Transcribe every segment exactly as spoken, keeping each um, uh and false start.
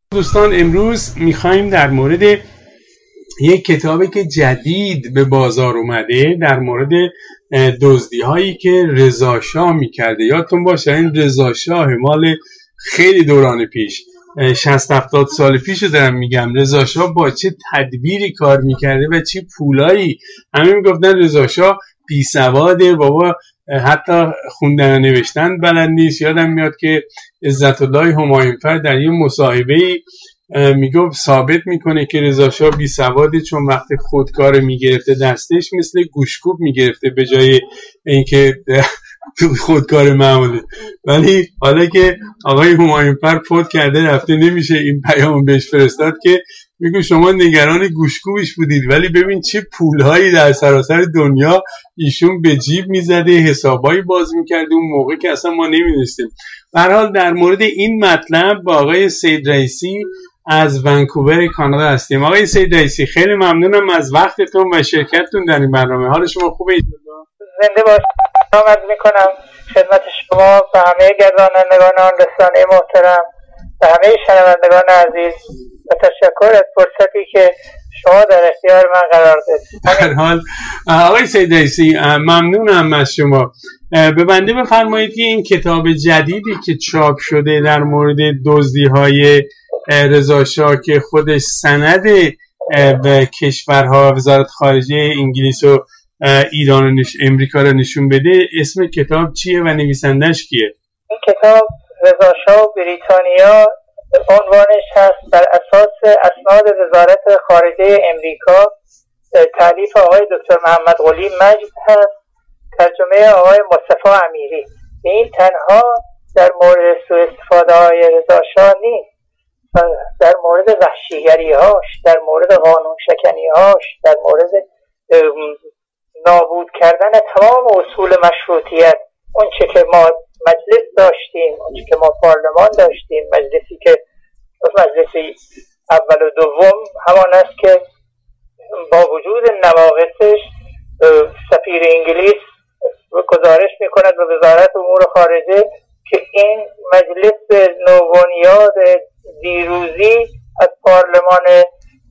دوستان امروز میخوایم در مورد یک کتابی که جدید به بازار اومده در مورد دزدی هایی که رضا شاه میکرده. یادتون باشه این رضا شاه مال خیلی دوران پیش، شصت هفتاد سال پیش دارم میگم. رضا شاه با چه تدبیری کار میکرده و چه پولایی. همه میگفتن رضا شاه بی سواده، بابا حتی خوندن و نوشتن بلد نیست. یادم میاد که عزت الله همایونفر در یه مصاحبه‌ای میگفت ثابت میکنه که رضا شاه بی سواده، چون وقتی خودکار میگرفته دستش مثل گوشکوب میگرفته به جای اینکه خودکار معمولی. ولی حالا که آقای همایونفر فوت کرده رفته، نمیشه این پیام بهش فرستاد که میگه شما نگران گوشکوبش بودید، ولی ببین چه پولهایی در سراسر دنیا ایشون به جیب میزده، حسابایی باز میکرده اون موقع که اصلا ما نمیدونستیم. به هر حال در مورد این مطلب با آقای سید رئیسی از ونکوور کانادا هستیم. آقای سید رئیسی خیلی ممنونم از وقتتون و شرکتتون در این برنامه. حال شما خوبه؟ زنده باشید. سلام میکنم خدمت شما و همه گردانندگان آن رسانه محترم و همه شنوندگان عزیز و تشکر از فرصتی که شما در اختیار من قرار دادید. در حال آقای سید رئیسی ممنونم از شما. به بنده بفرمایید که این کتاب جدیدی که چاپ شده در مورد دزدی‌های رضا شاه که خودش سند به کشورها وزارت خارجه انگلیس و ایران و نش... امریکا رو نشون بده، اسم کتاب چیه و نویسندش کیه؟ این کتاب رضا شاه بریتانیا عنوانش هست، بر اساس اسناد وزارت خارجه امریکا، تالیف آقای دکتر محمد قلی مجد هست، ترجمه آقای مصطفی امیری. این تنها در مورد سوء استفاده های رضا شاه نیست، در مورد وحشیگری هاش، در مورد قانون شکنی هاش، در مورد نابود کردن تمام اصول مشروطیت، اون چه که ما مجلس داشتیم، اون چه که ما پارلمان داشتیم، مجلسی که مجلسی اول و دوم همان است که با وجود نواقصش سفیر انگلیس گزارش میکند به وزارت امور خارجه که این مجلس نوبنیاد دیروزی از پارلمان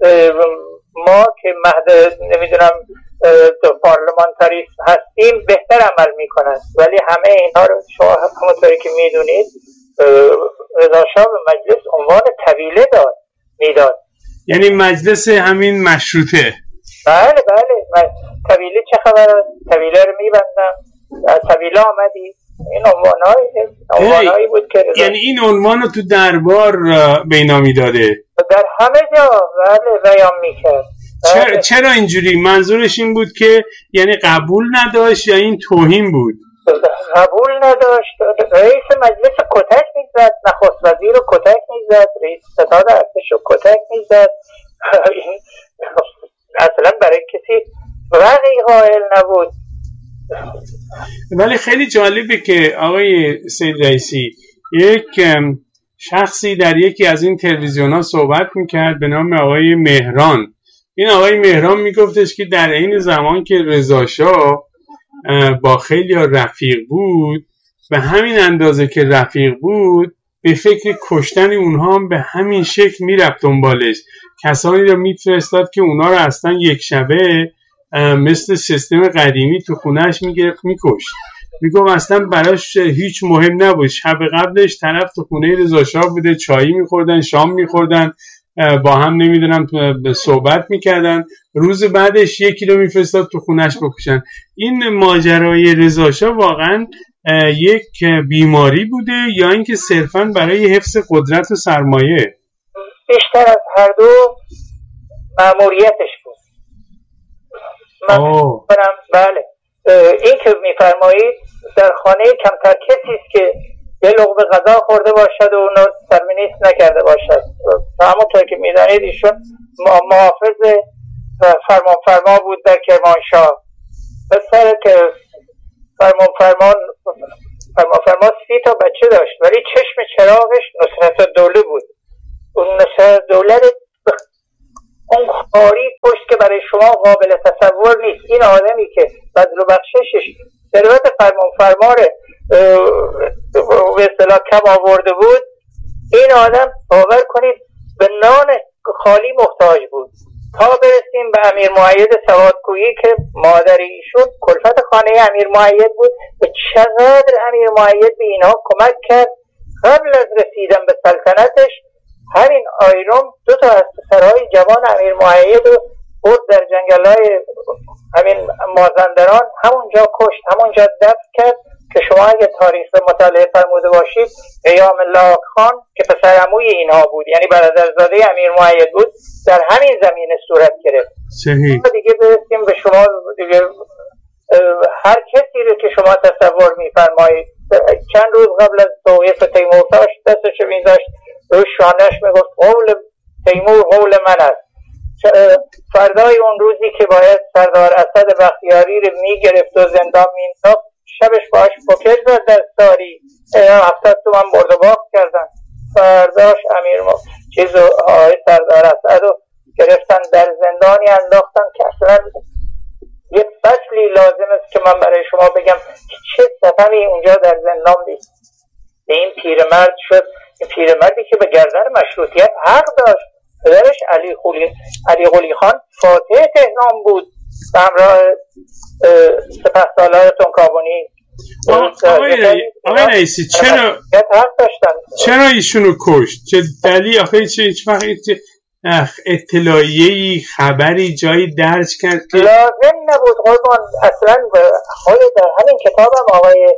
ما که مهد نمیدونم پارلمانتاریسم هستیم بهتر عمل میکنند. ولی همه اینها رو شما همونطوری که میدونید رضا شاه به مجلس عنوان طویله داد میداد، یعنی مجلس همین مشروطه. بله بله طویله چه خبر؟ طویله رو میبندم، طویله آمدی. این عنوانهایی عنوانهایی بود که رضا... یعنی این عنوان رو تو دربار به اینا میداده، در همه جا بله بیان میکرد. چرا, چرا اینجوری؟ منظورش این بود که یعنی قبول نداشت یا این توهین بود؟ قبول نداشت. رئیس مجلس کتک میزد، نخست وزیر رو کتک میزد، رئیس ستاد ارتش رو کتک میزد. اصلا برای کسی رقی قائل نبود. ولی خیلی جالبه که آقای سید رئیسی یک شخصی در یکی از این تلویزیون ها صحبت میکرد به نام آقای مهران. این آقای مهران میگفتش که در این زمان که رضا شاه با خیلی رفیق بود، به همین اندازه که رفیق بود به فکر کشتن اونها هم به همین شکل میرفت دنبالش. کسانی رو میفرستاد که اونها رو اصلا یک شبه مثل سیستم قدیمی تو خونهش میگرفت میکشت. میگم اصلا براش هیچ مهم نبود. شب قبلش طرف تو خونه رضا شاه بوده، چایی میخوردن، شام میخوردن، با هم نمیدونم صحبت میکردن، روز بعدش یکی رو میفرستاد تو خونش بکشن. این ماجرای رضا شاه واقعا یک بیماری بوده یا اینکه صرفا برای حفظ قدرت و سرمایه؟ بیشتر از هر دو مأموریتش بود. من کنم بله این که میفرمایید در خانه کمتر کسی است که یه لقمه غذا خورده باشد و اونو ترمینیست نکرده باشد. همونطور که میدانید ایشون محافظ فرمان فرما بود در کرمانشاه. بسیار که فرمان فرمان فرمان فرما سی تا بچه داشت، ولی چشم چراغش نصرت دوله بود. اون نصرت دوله اون خاری پشت که برای شما قابل تصور نیست. این آدمی که بذل و بخششش ثروت فرمان فرما به اصطلاح کم آورده بود، این آدم باور کنید به نان خالی محتاج بود، تا برسیم به امیر معید سوادکویی که مادر ایشون کلفت خانه امیر معید بود و چقدر امیر معید به اینها کمک کرد. قبل از رسیدن به سلطنتش همین آیروم دو تا از پسرهای جوان امیر معید رو برد در جنگل‌های همین مازندران، همونجا کشت، همونجا دفن کرد که شما اگه تاریخ مطالعه فرموده باشید قیام الله خان که پسر عموی اینها بود، یعنی برادرزاده امیر معید بود، در همین زمینه صورت گرفت. صحیح. دیگه برسیم به شما دیگه هر کسی رو که شما تصور می‌فرمایید چند روز قبل از توقیف تیمورتاش دستش می‌ذاشت روی شانه‌اش میگفت قول تیمور قول من است. فردای اون روزی که باید سردار اسد بختیاری رو میگرفت و زندان مینداخت، شبش باش پوکر زد در ساری، هفتاد تومن برد و باخت کردن. فرداش امیر ما چیز آقای سردار اسد رو گرفتن در زندانی انداختن که اصلا یه فصلی لازم است که من برای شما بگم چه ستمی اونجا در زندان دید. این پیرمرد شد، این پیرمردی که به گردن مشروطیت حق داشت. پدرش علی قلی علی قلی خان فاتح تهران بود به همراه سپهسالار تنکابونی. آقای رئیسی چرا چرا ایشونو کشت؟ چه دلیل؟ آخه چه هیچ وقت اطلاعیه‌ای خبری جایی درج کرد که لازم نبود قربان. اصلا خود در همین کتابم آقای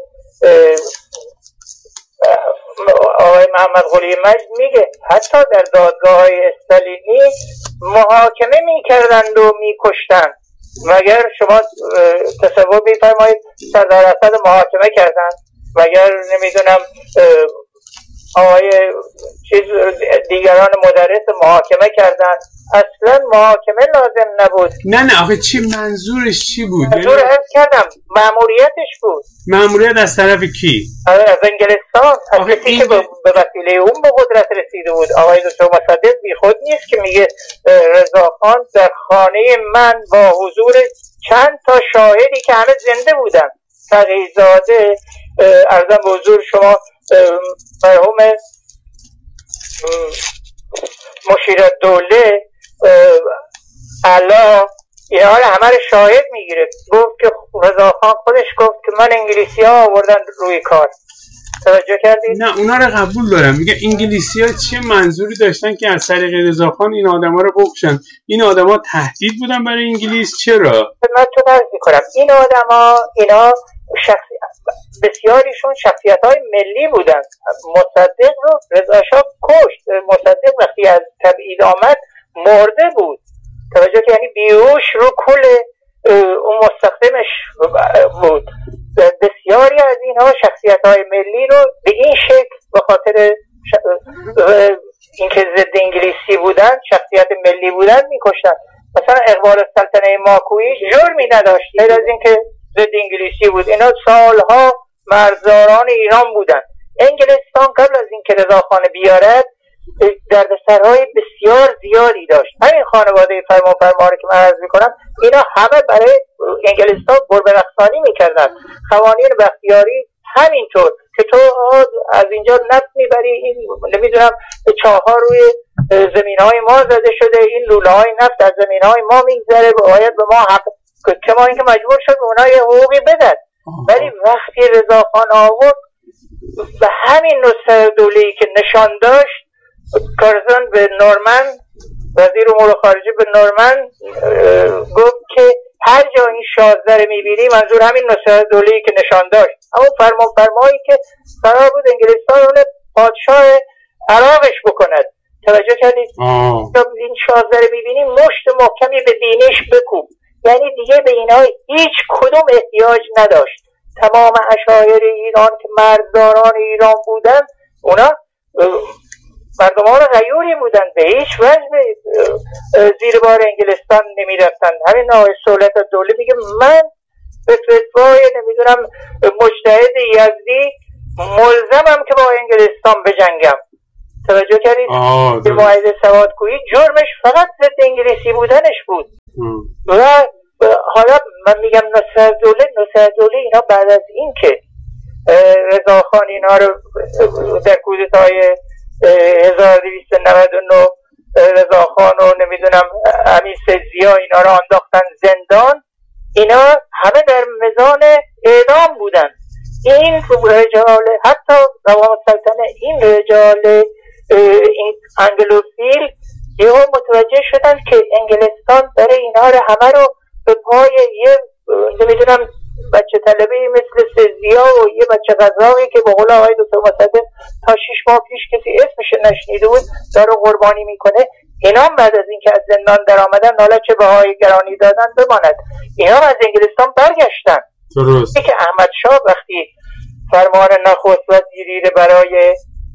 آقای محمد قلی مجد میگه حتی در دادگاه‌های استالینی محاکمه میکردند و میکشتند. مگر شما تصور میفرمایید سردار اسد محاکمه کردند؟ مگر نمیدونم آقای چیز دیگران مدرس محاکمه کردن؟ اصلا محاکمه لازم نبود. نه نه آخه چی منظورش چی بود؟ منظور عرض کردم مأموریتش بود. مأموریت از طرف کی؟ از انگلستان، از کسی که به وسیله اون به قدرت رسیده بود. آقای دکتر مصدق بی خود نیست که میگه رضاخان در خانه من با حضور چند تا شاهدی که همه زنده بودن، تقی‌زاده، عرضم به حضور شما مرحوم مشیرالدوله، علا، اینا رو همه رو شاهد میگیره. گفت که رضاخان خودش گفت که من انگلیسی ها آوردن روی کار. توجه کردید؟ نه اونا رو قبول دارم. میگه انگلیسی ها چه منظوری داشتن که از طریق رضاخان این آدم ها رو بکشن؟ این آدم ها تهدید بودن برای انگلیس؟ چرا؟ من تو عرض میکنم این آدم ها اینا شخصی بسیاریشون شخصیت های ملی بودن. مصدق رو رضا شاه کشت. مصدق وقتی از تبعید آمد مرده بود. توجه که یعنی بیهوش رو کل اون مستخدمش بود. بسیاری از اینها شخصیت های ملی رو به این شکل به خاطر ش... اینکه ضد انگلیسی بودن، شخصیت ملی بودن میکشتن. مثلا اقبال السلطنه ماکویی جرمی نداشت غیر از اینکه ضد انگلیسی بود. اینا سالها مرزداران ایران بودن. انگلستان قبل از اینکه رضاخان بیارد دردسرهای بسیار زیادی داشت. همین خانواده فرمان فرمانی که من عرض میکنم اینا همه برای انگلستان گربه رقصانی میکردن. قوانین بختیاری همینطور که تو از اینجا نفت میبری، این نمیدونم چاها روی زمین های ما زده شده، این لوله های نفت از زمین های ما میگذره، باید به ما حق که ما اینکه مجبور شد اونها یه حقوقی بدن. ولی وقتی رضاخان آورد به همین نسخه دوله‌ای که نشان داشت، کارزن به نورمن، وزیر امور خارجه به نورمن گفت که هر جا این شازده رو میبینی، منظور همین نسخه دوله‌ای که نشان داشت، اما فرمان فرمایی که قرار بود انگلستان اون پادشاه عراقش بکند. توجه کردید؟ این شازده رو میبینی مشت محکمی به دینش بکوب. یعنی دیگه به اینها هیچ کدوم احتیاج نداشت. تمام اشایر ایران که مرزداران ایران بودن، اونا مردمان غیوری بودن، به هیچ وجه زیر بار انگلستان نمی رفتن. همین آقای سهولت الدوله میگه من به فتوای نمیدونم مجتهد یزدی ملزمم که با انگلستان بجنگم. توجه کردید؟ به معاهده سوادکویی جرمش فقط ضد انگلیسی بودنش بود. و حالا من میگم نصرت دوله نصرت دوله اینا بعد از این که رضاخان اینا رو در کودتای هزار و دویست و نود و نه رضاخان و نمیدونم امیر سزیا اینا رو انداختن زندان، اینا همه در میزان اعدام بودن. این رجال، حتی قوام السلطنه، این رجال این انگلوفیل یهو متوجه شدن که انگلستان داره اینا رو همه رو به پای یه نمیدونم بچه طلبه مثل سزیا و یه بچه غذاقی که به قول آقای دکتر مصدق تا شیش ماه پیش کسی اسمش نشنیده بود داره قربانی میکنه. اینا بعد از اینکه از زندان در آمدن، حالا چه بهای گرانی دادن بماند، اینا از انگلستان برگشتن. درست که احمد شاه وقتی فرمان نخست وزیری برای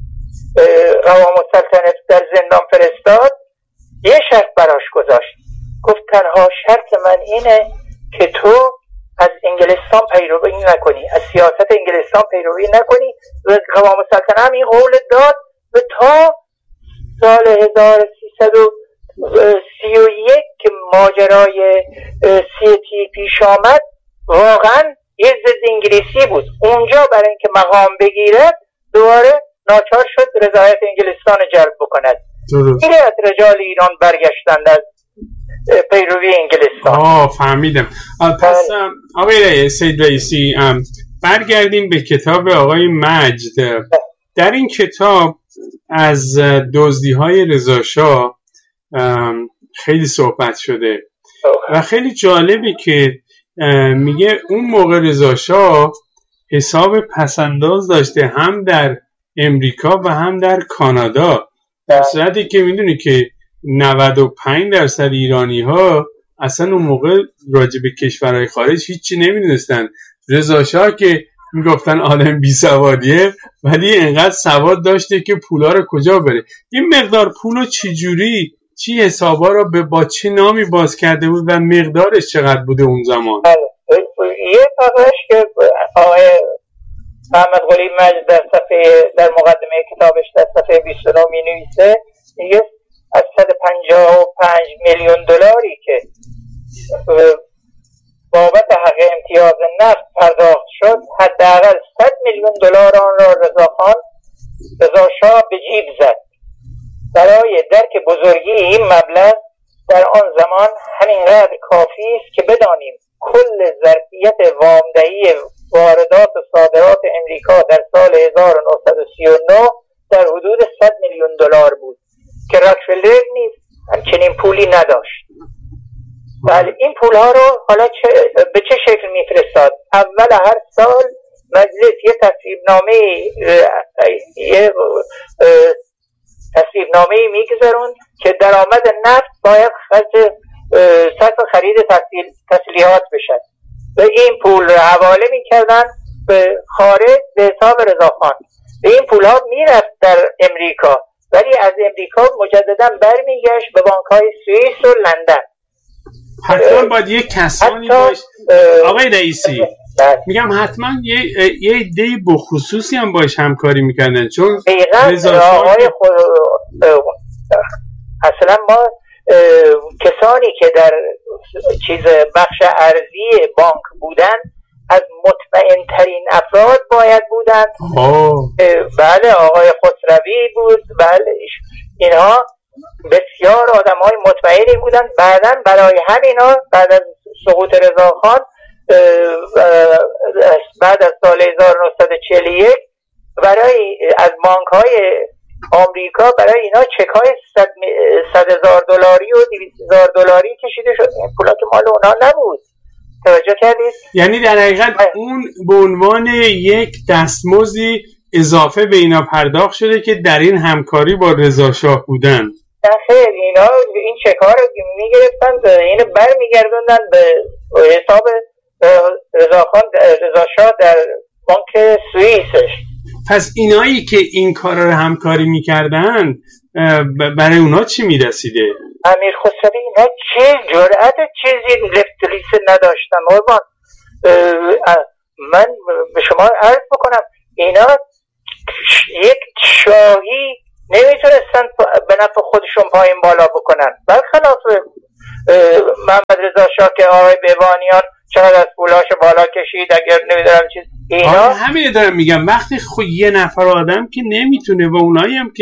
قوام السلطنه در زندان فرستاد، یه شرط براش گذاشت، گفت تنها شرط من اینه که تو از انگلستان پیروی نکنی، از سیاست انگلستان پیروی نکنی. و قوام السلطنه هم این قول داد و تا سال هزار و سیصد و سی و یک که ماجرای سیتی پیش آمد، واقعا یه ضد انگلیسی بود. اونجا برای اینکه مقام بگیرد دوباره ناچار شد رضایت انگلستان جلب بکند. خیلی از رجال ایران برگشتند از پیروی انگلستان. آه فهمیدم. پس آقای سید رئیسی برگردیم به کتاب آقای مجد. در این کتاب از دزدی‌های رضا شاه خیلی صحبت شده و خیلی جالبه که میگه اون موقع رضا شاه حساب پسنداز داشته هم در امریکا و هم در کانادا، در صورتی که میدونی که نود و پنج درصد ایرانی ها اصلا اون موقع راجع به کشورهای خارج هیچی نمیدونستن. رضا شاه که میگفتن آدم بی سوادیه ولی انقدر سواد داشته که پولا رو کجا بره. این مقدار پولو چی جوری چی حسابا رو به با چه نامی باز کرده بود و مقدارش چقدر بوده اون زمان؟ یه فقرش که آقای محمد قلی مجد در صفحه در مقدمه کتابش در صفحه بیست و نه می نویسه، میگه از صد و پنجاه و پنج میلیون دلاری که بابت حق امتیاز نفت پرداخت شد، حداقل صد میلیون دلار آن را رضاخان رضا شاه به جیب زد. برای درک بزرگی این مبلغ در آن زمان همینقدر کافی است که بدانیم کل ظرفیت وامدهی واردات و صادرات امریکا در سال هزار و نهصد و سی و نه در حدود صد میلیون دلار بود که راکفلر نیز همچنین پولی نداشت. بله، این پولها رو حالا چه به چه شکل میفرستاد؟ اول هر سال مجلس یه تصویبنامه یه تصویبنامه میگذارون که درآمد نفت باید خرج صرف خرید تسلیحات بشد و این پول رو حواله میکردن به خارج به حساب رضاخان و این پول ها میرفت در امریکا، ولی از امریکا مجددا برمیگشت به بانک های سوئیس و لندن. حتما باید یک کسانی باش آقای رئیسی، میگم حتما یه یه عده بخصوصی هم باش همکاری میکردن، چون دقیقاً آقای خود اصلا ما کسانی که در چیز بخش ارزی بانک بودن از مطمئن ترین افراد باید بودن. بله، آقای خسروی بود، بله اینها بسیار آدم های مطمئنی بودن. بعداً برای همینا بعد از سقوط رضاخان بعد از سال هزار و نهصد و چهل و یک برای از بانک های آمریکا برای اینا چک های صد هزار دلاری و دویست هزار دلاری کشیده شد. این پولا که مال اونا نبود. توجه کردید؟ یعنی در حقیقت اون به عنوان یک دستمزدی اضافه به اینا پرداخت شده که در این همکاری با رضا شاه بودن. خیر، اینا این چک ها رو میگرفتن، اینو بر میگردوندن به حساب رضاخان رضا شاه در بانک سوئیسش. پس اینایی که این کارا رو همکاری میکردن برای اونا چی میرسیده؟ امیر خسروی اینا چه جرأت چیزی لفتلیسه نداشتن. قربان من به شما عرض بکنم اینا یک شاهی نمیتونستن به نفع خودشون پایین بالا بکنن، برخلاف محمد رضا شاه که آقای بهبانیان چقدر از پولاشو بالا کشید. اگر نمیدونم چیز اینا همین دارم میگم، وقتی خود یه نفر آدم که نمیتونه و اونایی هم که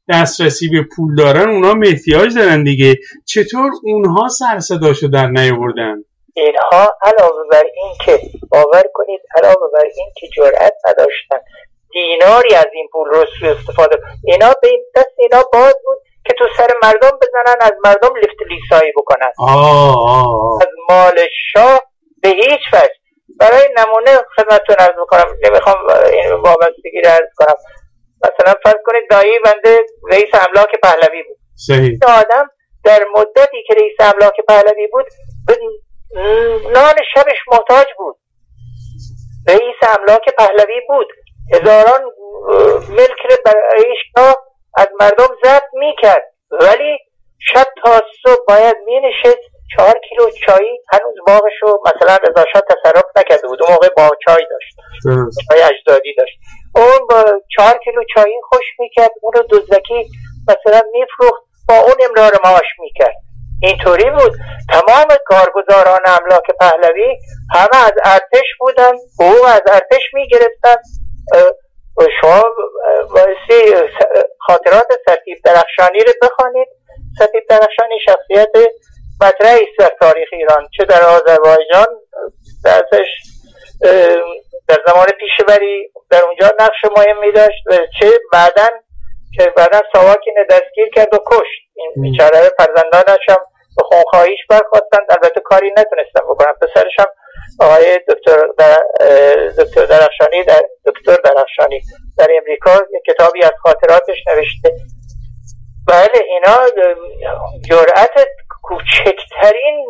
دسترسی به پول دارن اونها هم احتیاج دارن دیگه. چطور اونها سر صداشو در نیاوردن؟ اینها علاوه بر این که باور کنید علاوه بر این که جرأت نداشتن دیناری از این پول رو سوء استفاده، اینا به این دست اینا باز بود که تو سر مردم بزنن، از مردم لیفت لیسایی بکنن. آه آه. از مال شاه به هیچ وجه. برای نمونه خدمتتون عرض میکنم، نمیخوام این وابستگی رو عرض کنم، مثلا فرض کنید دایی بنده رئیس املاک پهلوی بود. صحیح. این آدم در مدتی که رئیس املاک پهلوی بود به نان شبش محتاج بود. رئیس املاک پهلوی بود، هزاران ملک رو برای شاه از مردم ضبط میکرد، ولی شب تا صبح باید مینشست چهار کیلو چایی، هنوز باغشو مثلا رضا شاه تصرف نکرده بود، اون موقع باغ چای داشت، چای اجدادی داشت، اون با چهار کیلو چایی خوش میکرد، اون رو دزدکی مثلا میفروخت، با اون امرار معاش میکرد. اینطوری بود. تمام کارگزاران املاک پهلوی همه از ارتش بودن، حقوق از ارتش میگرفتن. شما واسه خاطرات سطیب درخشانی رو بخوانید. سطیب درخشانی شخصیت مطرحی است در تاریخ ایران، چه در آذربایجان درسش در زمان پیشوری در اونجا نقش مهمی داشت، و چه بعدن که بعدن ساواکین دستگیر کرد و کشت. این بیچاره فرزندانش هم به خونخواهیش برخواستند، البته کاری نتونستن بکنن. پسرش هم آقای دکتر در دکتر درخشانی در دکتر درخشانی در امریکا یک کتابی از خاطراتش نوشته. بله اینا جرأت کوچکترین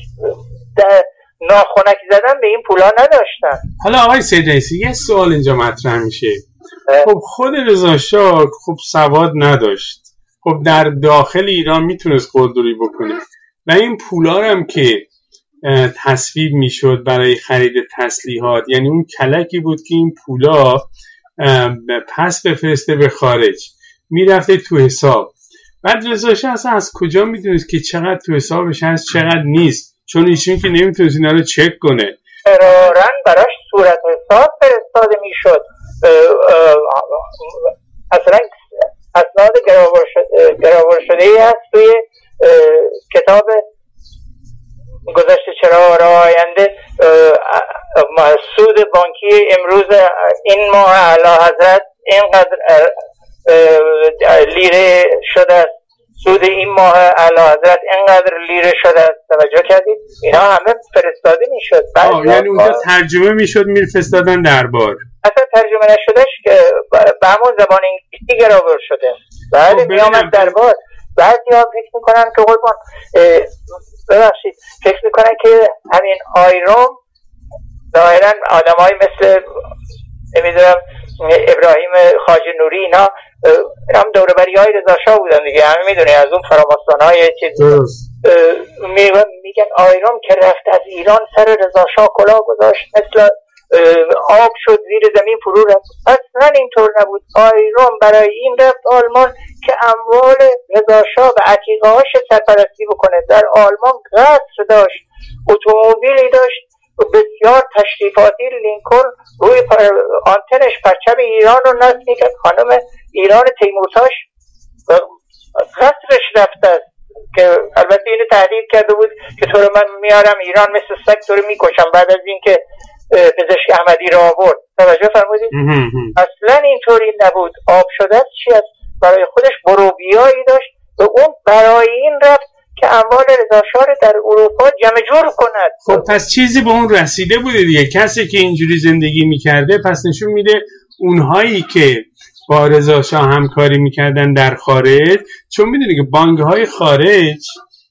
ناخنک زدن به این پولا نداشتن. حالا آقای سید رئیسی یه سوال اینجا مطرح میشه. خب خود رضا شاه خب سواد نداشت، خب در داخل ایران میتونست قلدری بکنه و این پولا هم که تصویب میشد برای خرید تسلیحات، یعنی اون کلکی بود که این پولا پس بفرسته به خارج، میرفته تو حساب. بعد رضا شاه اصلا از کجا میدونست که چقدر تو حسابش هست چقدر نیست؟ چون ایشون که نمیتونست اینا رو چک کنه. قرارن براش صورت حساب فرستاده میشد. اصلا اسناد گراور شده ای هست توی کتاب گذشته چرا را آینده، سود بانکی امروز این ماه اعلی حضرت اینقدر لیره شده است، سود این ماه اعلی حضرت اینقدر لیره شده است. توجه کردید؟ اینا همه فرستاده میشد. یعنی اونجا ترجمه میشد میفرستادن دربار. اصلا ترجمه نشدهش که به همون زبان انگلیسی گراور شده. بله میامد دربار. بعضی ها فکر میکنن که قربان ببخشید فکر میکنن که همین آیروم ظاهرا آدم های مثل نمیدونم ابراهیم خواجه نوری اینا هم دوربری های رضا شاه بودن دیگه، همه میدونی از اون فراماسون های چیز میگن آیروم که رفت از ایران سر رضا شاه کلاه گذاشت، مثل آب شد زیر زمین فرو رفت. اصلا اینطور نبود. آیروم برای این رفت آلمان که اموال رضا شاه و عتیقه هاش سرپرستی بکنه. در آلمان قصر داشت، اتومبیلی داشت بسیار تشریفاتی، لینکلن روی پر... آنتنش پرچم ایران رو نصب میکرد. خانم ایران تیمورتاش قصرش رفته است که البته اینو تهدید کرده بود که تو رو من میارم ایران مثل سگ تو رو میکشم بعد از اینکه پزشک احمدی رو آورد. توجه فرمودید؟ اصلا اینطوری نبود. آب شده است چی است؟ برای خودش بروبیایی داشت و اون برای این رفت که اموال رضا شاه در اروپا جمع جور کند. خب پس چیزی به اون رسیده بوده دیگه. کسی که اینجوری زندگی میکرده پس نشون میده اونهایی که با رضا شاه همکاری میکردن در خارج، چون میدونی که بانک‌های خارج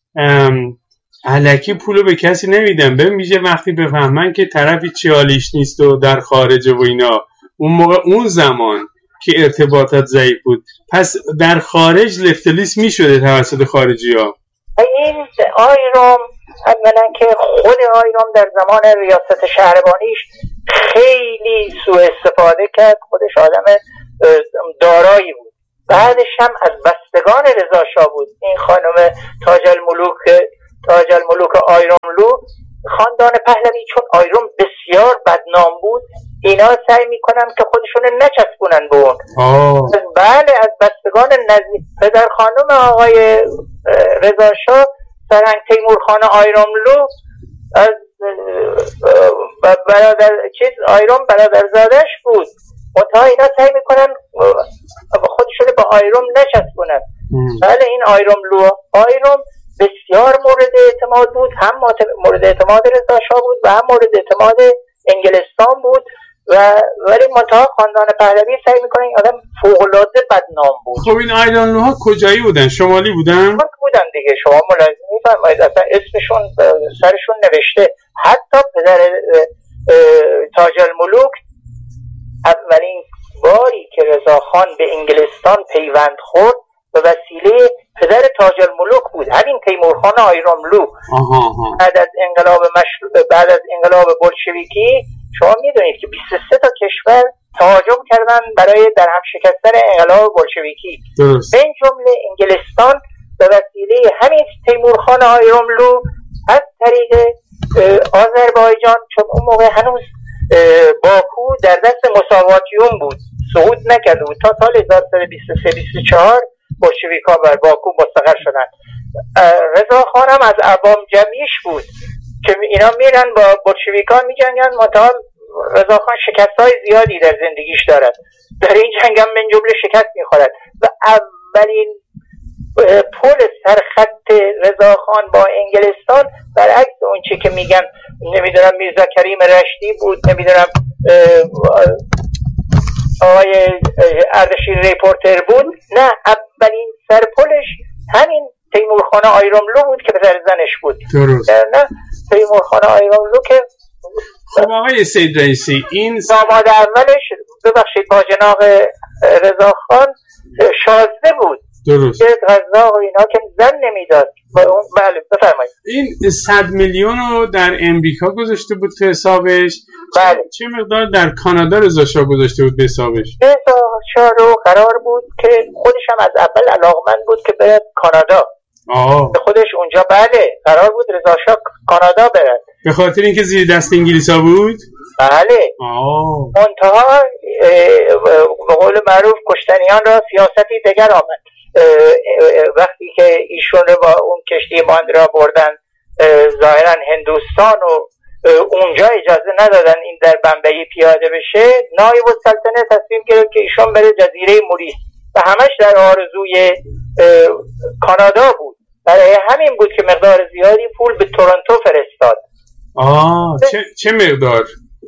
الکی پولو به کسی نمیدن. ببین میشه وقتی بفهمن که طرفی چی حالیش نیست و در خارج و اینا، اون موقع اون زمان که ارتباطات ضعیف بود، پس در خارج لفتلیس میشده توسط خارجی ها. این آیروم اولا که خود آیروم در زمان ریاست شهربانیش خیلی سوء استفاده کرد. خودش آدم دارایی بود. بعدش هم از بستگان رضا شاه بود. این خانم تاج الملوک تاج الملوک آیروملو خاندان پهلوی، چون آیروم بسیار بدنام بود، اینا سعی میکنن که خودشون نچسبونن به اون. بله، از بستگان نزدیک پدر خانم آقای رضا شاه سرهنگ تیمورخان آیراملو از برادر چیز آیرام برادرزادش بود. منتها اینا سعی میکنن خودشون به آیرام نچسبونن. بله، این آیراملو آیرام بسیار مورد اعتماد بود، هم مورد اعتماد رضا شاه بود و هم مورد اعتماد انگلستان بود و ولی منتها خاندان پهلوی سعی میکنن این آدم فوق‌العاده بدنام بود. خب این آیراملوها کجایی بودن؟ شمالی بودن؟ بودن دیگه، شما ملاحظه می‌فرمایید اصلا اسمشون سرشون نوشته. حتی پدر تاج الملوک اولین باری که رضاخان به انگلستان پیوند خورد به وسیله پدر تاج الملوک بود، همین تیمورخان آیراملو. بعد از انقلاب مشروع بعد از انقلاب بولشویکی شما میدونید که بیست و سه تا کشور تهاجم کردن برای در هم شکستن انقلاب بولشویکی، به این جمله انگلستان به وسیله همین تیمورخان آیراملو از طریق آذربایجان، چون اون موقع هنوز باکو در دست مساواتیون بود، صعود نکرده بود تا سال هزار و سیصد و بیست و سه بیست و چهار بولشویک‌ها بر باکو مستقر شدن. رضا خان هم از عوام جمعیش بود که اینا میرن با بولشویک‌ها میجنگن، منتها رضا خان شکست‌های زیادی در زندگیش دارد، در این جنگ هم من جمله شکست میخورد و اولین پل سرخط رضا خان با انگلستان برعکس اون چی که میگن نمیدونم میرزا کریم رشدی بود، نمیدونم آقای اردشیر ریپورتر بود، نه، اولین سرپلش همین تیمورخان آیراملو بود که پدر زنش بود. درست. نه تیمورخان آیراملو که خب آقای سید رئیسی این داماد اولش ببخشید با جناق رضا خان شازده بود. درست. که غذا و اینا که زن نمیداد. بله بفرمایید. این صد میلیون رو در امریکا گذاشته بود تو حسابش. بله. چه مقدار در کانادا رضا شاه گذاشته بود به حسابش؟ رضا شاه رو قرار بود که خودش هم از اول علاقمند بود که بره کانادا. آه. خودش اونجا بله قرار بود رضا شاه کانادا بره. به خاطر اینکه زیر دست انگلیسا بود؟ بله. آه. منتها به قول معروف کشتنیان را سیاستی دگر آمد. وقتی که ایشون رو با اون کشتی ماندرا بردن ظاهرا هندوستان و اونجا اجازه ندادن این در بمبئی پیاده بشه، نایب السلطنه تصمیم گرفت که ایشون بره جزیره موریس و همش در آرزوی کانادا بود. برای همین بود که مقدار زیادی پول به تورنتو فرستاد. آه چه, چه مقدار؟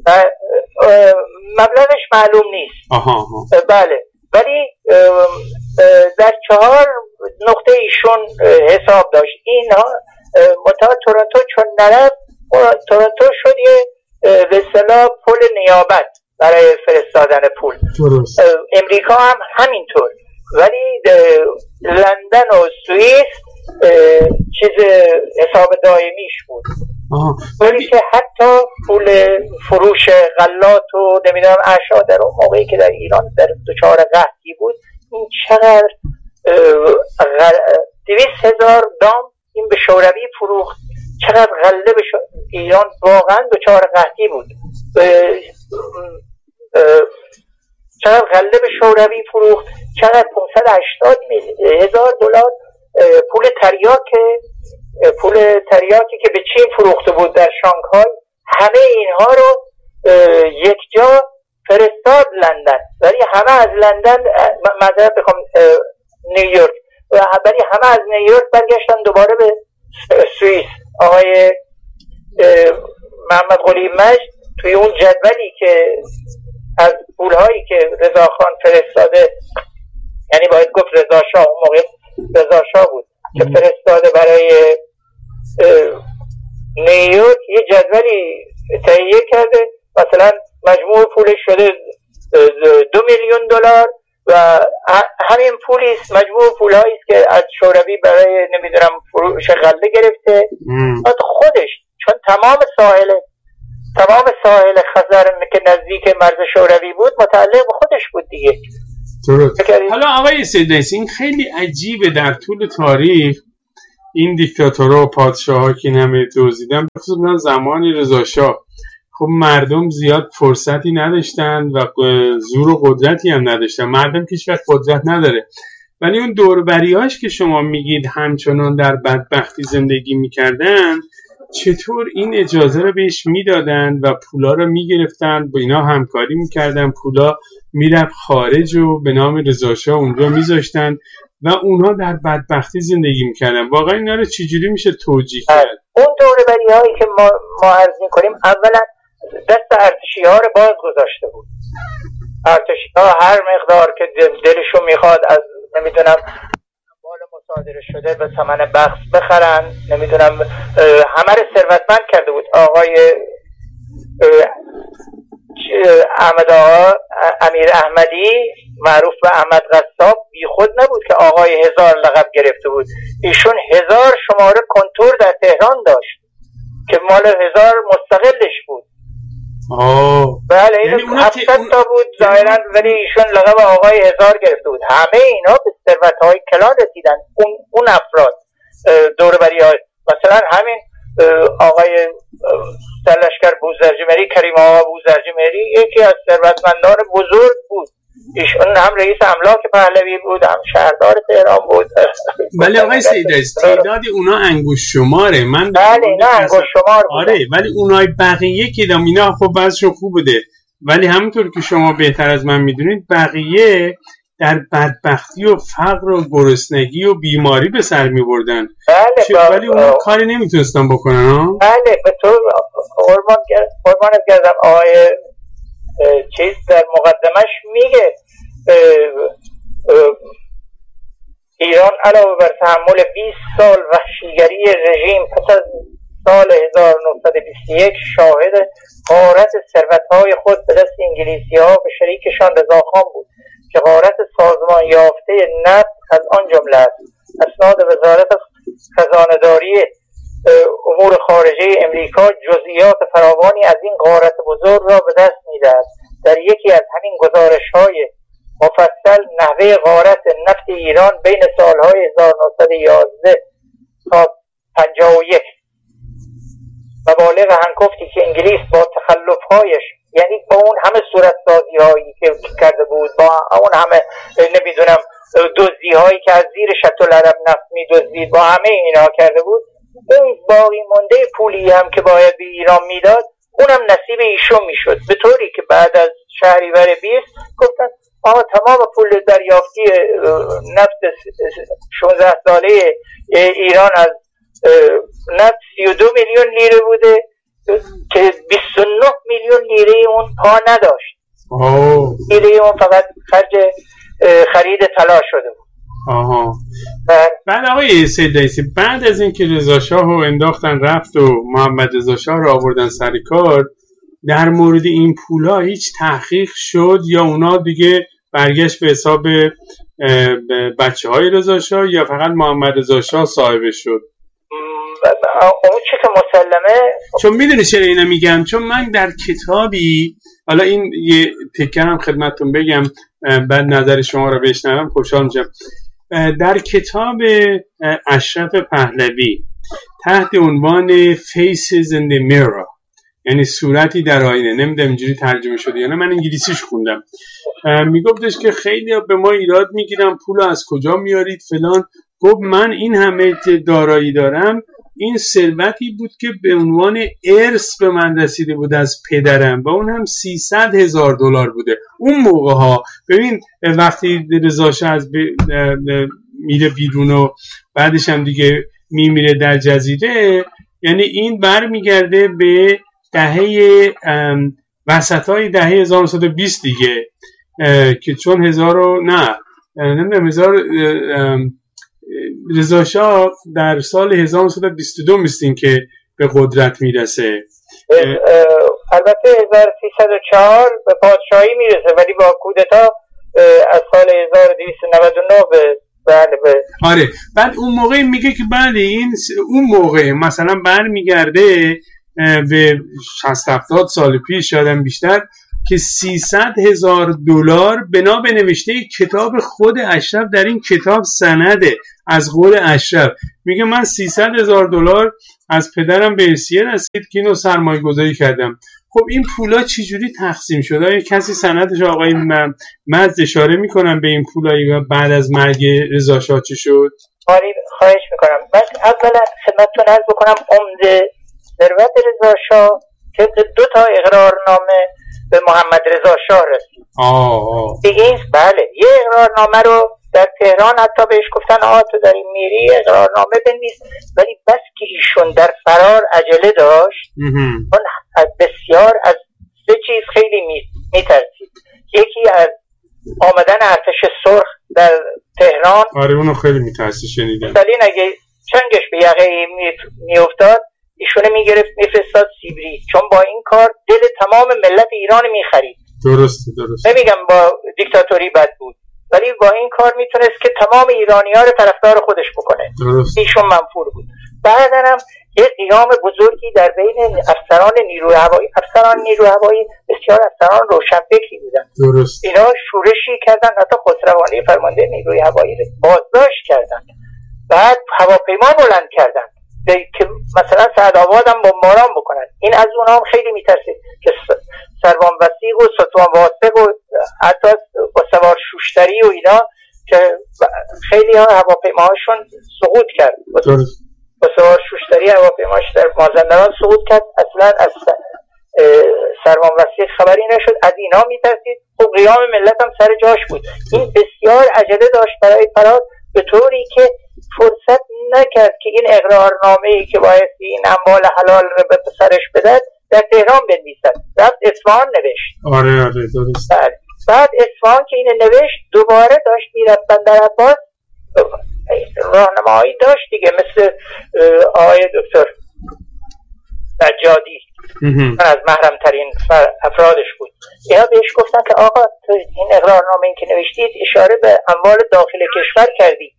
مبلغش معلوم نیست. آها آها. بله، ولی در چهار نقطه ایشون حساب داشت. اینها متأ تورنتو چون نرفت، تورنتو شد یه به اصطلاح پل نیابت برای فرستادن پول. درست. امریکا هم همینطور، ولی لندن و سوئیس چیز حساب دائمیش بود. ولی که حتی پول فروش غلات و نمیدونم اشیا در اون موقعی که در ایران در دچار قحطی بود، این چقدر دویست هزار دام این به شوروی فروخت، چقدر غله به ایران واقعا دچار قحطی بود، چقدر غله به شوروی فروخت، چقدر پانصد و هشتاد هزار دلار پول تریاک پول تریاکی که به چین فروخته بود در شانگهای، همه اینها رو یک جا فرستاد لندن، ولی همه از لندن معذرت بخوام نیویورک، ولی همه از نیویورک برگشتن دوباره به سوئیس. آقای محمد قلی مجد توی اون جدولی که از پولهایی که رضا خان فرستاده، یعنی باید گفت رضا شاه، اون موقع رضا شاه بود که فرستاده برای نیویورک، یه جدولی تهیه کرده، مثلا مجموع پولش شده دو میلیون دلار و همین پولی است، مجموع پولهایی است که از شوروی برای نمیدونم فروش غله گرفته. خودش چون تمام ساحل تمام ساحل خزر که نزدیک مرز شوروی بود متعلق به خودش بود دیگه. درست. حالا آقای سید رئیسی، این خیلی عجیبه در طول تاریخ این دیکتاتورها و پادشاه‌ها که همه توضیدن، بخصوص زمان رضا شاه، خب مردم زیاد فرصتی نداشتن و زور و قدرتی هم نداشتن. مردم که هیچ‌وقت قدرت نداره، ولی اون دوربریاش که شما میگید همچنان در بدبختی زندگی میکردن، چطور این اجازه رو بهش میدادن و پولا رو میگرفتن، با اینا همکاری میکردن، پولا میرفت خارج و به نام رضاشاه اونجا میذاشتن و اونها در بدبختی زندگی میکردن. واقعا اینا رو چجوری میشه توجیه کرد؟ اون دوربری هایی که ما, ما عرض میکنیم اولا دست ارتشی ها رو باز گذاشته بود. ارتشی ها هر مقدار که دلشون میخواد از نمیدونم مال مصادره شده به ثمن بخس بخرن، نمیدونم همه رو ثروتمند کرده بود. آقای احمد آقا امیر احمدی معروف به احمد قصاب بی خود نبود که آقای هزار لقب گرفته بود. ایشون هزار شماره کنتور در تهران داشت که مال هزار مستقلش بود. آه بله این هفتصد تا بود ظاهرا، ولی ایشون لقب آقای هزار گرفته بود. همه اینا به ثروت‌های کلان رسیدن. اون اون افراد دوربری‌ها، مثلا همین آقای سرلشکر بوزرجمهری، کریم آقا بوزرجمهری یکی از ثروتمندان بزرگ بود. ایشون هم رئیس املاک پهلوی بود، هم شهردار تهران بود. ولی آقای سیدعزیز تعداد اونا انگوش شماره. من بله اینا انگوش شمار بود. آره ولی اونای بقیه که دام اینا خب بعضشون خوب بوده، ولی همونطور که شما بهتر از من میدونید بقیه در بدبختی و فقر و گرسنگی و بیماری به سر میبردن. بله ولی اونا کاری نمیتونستن بکنن ها؟ بله به طور قربانت گردم آقای چیز در مقدمش میگه ایران علاوه بر تحمل بیست سال وحشیگری رژیم پس از سال هزار و نهصد و بیست و یک شاهد غارت ثروت‌های خود به دست انگلیسی‌ها به شریکشان رضاخان بود که غارت سازمان یافته نفت از آن جمله است. اسناد وزارت خزانه‌داری امور خارجه امریکا جزئیات فراوانی از این غارت بزرگ را به دست می‌دهد. در یکی از همین گزارش‌های مفصل نحوه غارت نفت ایران بین سال‌های هزار و نهصد و یازده تا پنجاه و یک مبالغ هنگفتی که انگلیس با تخلف‌هایش، یعنی با اون همه صورتسازی‌هایی که کرده بود، با اون همه نمیدونم دزدی‌هایی که از زیر شط العرب نفت می‌دزدید، با همه اینا کرده بود، اون باقی مونده پولی هم که باید به ایران میداد اونم نصیب ایشون میشد، به طوری که بعد از شهریور بیست گفتن آقا تمام پول دریافتی نفت شانزده ساله ایران از نفت سی و دو میلیون لیره بوده که بیست و نه میلیون لیره اون پا نداشت. لیره اون فقط خرج خرید طلا شده بود. آها. بعد آقای سیدعزیز بعد از اینکه رضاشاه رو انداختن رفت و محمد رضاشاه رو آوردن سر کار، در مورد این پولا هیچ تحقیق شد یا اونا دیگه برگشت به حساب بچه های رضاشاه یا فقط محمد رضاشاه صاحبش شد؟ اون چی که مسلمه، چون میدونی چرا اینو میگم، چون من در کتابی، حالا این یه تکه هم خدمتتون بگم بعد نظر شما رو بشنوم خوشحال میشم. در کتاب اشرف پهلوی تحت عنوان Faces in the Mirror، یعنی صورتی در آینه، نمیدونم اینجوری ترجمه شده یا نه، من انگلیسیش خوندم، میگفتش که خیلی به ما ایراد میگیرن پول از کجا میارید فلان. گفت من این همه دارایی دارم، این ثروتی بود که به عنوان ارث به من رسیده بود از پدرم و اون هم سیصد هزار دلار بوده اون موقع ها. ببین وقتی رضاشاه از میره بیرون و بعدش هم دیگه میمیره در جزیره، یعنی این بر میگرده به دهه وسطای دهه هزار و نهصد و بیست دیگه، که چون هزار و نه نمیدونم هزار رضاشاه در سال هزار و نهصد و بیست و دو میستین که به قدرت میرسه. البته هزار و سیصد و چهار به پادشاهی میرسه، ولی با کودتا از سال هزار و دویست و نود و نه به بله به آره. بعد اون موقع میگه که بعد این اون موقع مثلا برمیگرده به شصت هفتاد سال پیش شاید بیشتر، که سیصد هزار دلار بنا به نوشته کتاب خود اشرف در این کتاب سنده از قول اشرف، میگه من سیصد هزار دلار از پدرم به ارثیه رسید که اینو سرمایه گذاری کردم. خب این پولا چجوری تقسیم شد؟ آیا کسی سندش آقای مجد اشاره میکنم به این پولایی بعد از مرگ رضا شاه چی شد؟ آره خواهش میکنم. من اولا خدمتتون عرض بکنم عمده ثروت رضا شاه که دو تا اقرارنامه به محمد رضا شاه رسید. آه دیگه این بله یه اقرارنامه رو در تهران حتی بهش گفتن آه تو در این میری اقرارنامه بنویس، ولی بس که ایشون در فرار عجله داشت اون بسیار از سه چیز خیلی میترسید. یکی از آمدن ارتش سرخ در تهران. آره اونو خیلی میترسی شنیدم. مثلا اگه چنگش به یقه میافتاد ایشونه میگرفت میفرستاد سیبری، چون با این کار دل تمام ملت ایران میخرید. درسته درسته. نمیگم با دیکتاتوری بد بود، ولی با این کار میتونست که تمام ایرانی ها رو طرفدار خودش بکنه. درست. ایشون منفور بود. بعدن هم یه قیام بزرگی در بین افسران نیروی هوایی، افسران نیروی هوایی بسیار افسران روشنفکری بودن. درست. اینا شورشی کردن، حتی خسروانی فرمانده نیروی هوایی رو بازداشت کردن. بعد هواپیما بلند کردن که مثلا سعدآباد هم بمباران بکنن. این از اونها هم خیلی میترسید که سروان وثیق و ستوان واثق و حتی با سوار شوشتری و اینا که خیلی ها هواپیماهاشون سقوط کرد. درست. با سوار شوشتری هواپیماش در مازندران سقوط کرد. اصلا از سروان وثیق خبری نشد. از اینا میترسید. خب قیام ملت هم سر جاش بود. این بسیار عجله داشت برای فرار، به طوری که فرصت نکرد که این اقرارنامه‌ای که باید این اموال حلال رو به پسرش بدهد در تهران بنویسد. رفت اصفهان نوشت. آره آره درست. بعد بعد اصفهان که اینو نوشت دوباره داشت میرفت بندر عباس، راهنمایی داشت دیگه، مثل آقای دکتر نجادی من از محرم ترین افرادش بود. اینا بهش گفتن که آقا تو این اقرارنامه این که نوشتید اشاره به اموال داخل کشور کردی،